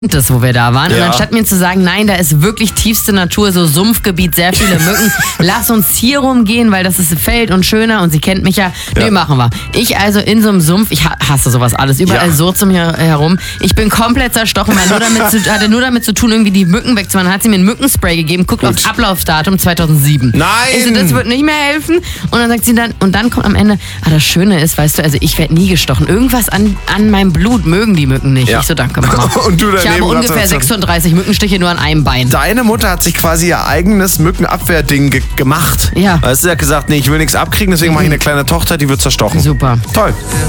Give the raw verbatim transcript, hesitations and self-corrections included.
das, wo wir da waren. Ja. Und anstatt mir zu sagen, nein, da ist wirklich tiefste Natur, so Sumpfgebiet, sehr viele Mücken, lass uns hier rumgehen, weil das ist Feld und schöner und sie kennt mich ja. Ja. Nö, machen wir. Ich also in so einem Sumpf, ich ha- hasse sowas alles, überall Ja. Surz um hier herum. Ich bin komplett zerstochen, weil nur damit zu, hatte nur damit zu tun, irgendwie die Mücken wegzumachen. Dann hat sie mir ein Mückenspray gegeben, guckt Gut. aufs Ablaufdatum zweitausendsieben. Nein! Ich so, das wird nicht mehr helfen. Und dann sagt sie dann, und dann kommt am Ende, ah, das Schöne ist, weißt du, also ich werde nie gestochen. Irgendwas an, an meinem Blut mögen die Mücken nicht. Ja. Ich so, danke, Mama. Und du Ich daneben habe ungefähr sagst du, sechsunddreißig Mückenstiche nur an einem Bein. Deine Mutter hat sich quasi ihr eigenes Mückenabwehrding ge gemacht. Ja. Weißt du, sie hat gesagt, nee, ich will nichts abkriegen, deswegen mache ich eine kleine Tochter, die wird zerstochen. Super. Toll.